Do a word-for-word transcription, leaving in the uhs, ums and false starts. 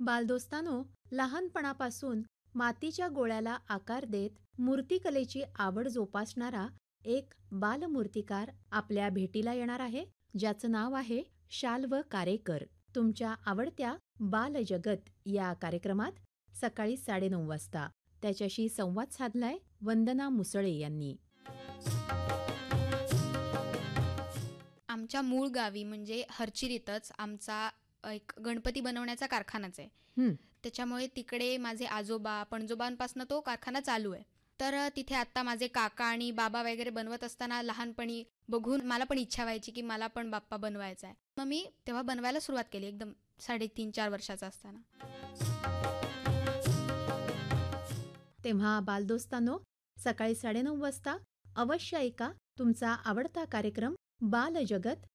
बालदोस्तानो, लहानपणापासून मातीच्या गोळ्याला आकार देत मूर्तिकलेची आवड जोपासणारा एक बालमूर्तिकार आपल्या भेटीला येणार आहे, ज्याचं नाव आहे शाल्व कारेकर. तुमच्या आवडत्या बालजगत या कार्यक्रमात सकाळी साडेनऊ वाजता त्याच्याशी संवाद साधलाय वंदना मुसळे यांनी. आमच्या मूळ गावी म्हणजे हरचिरीतच आमचा एक गणपती बनवण्याचा कारखानाच आहे. हं, त्याच्यामुळे तिकडे माझे आजोबा पणजोबांपासून तो कारखाना चालू आहे. तर तिथे आत्ता माझे काका आणि बाबा वगैरे बनवत असताना लहानपणी बघून मला पण इच्छा व्हायची की मला पण बाप्पा बनवायचा आहे. मग मी तेव्हा बनवायला सुरुवात केली एकदम साडेतीन चार वर्षाचा असताना. तेव्हा बालदोस्तानो, सकाळी साडेनऊ वाजता अवश्य ऐका तुमचा आवडता कार्यक्रम बालजगत